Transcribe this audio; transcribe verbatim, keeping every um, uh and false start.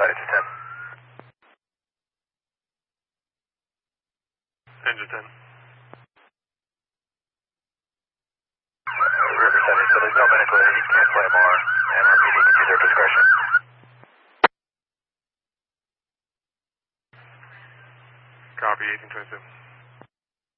Fighter two ten. Engine ten. Riverside, so there's no medical aid, you can't play more, and R P D can use their discretion. Copy, eighteen twenty-seven.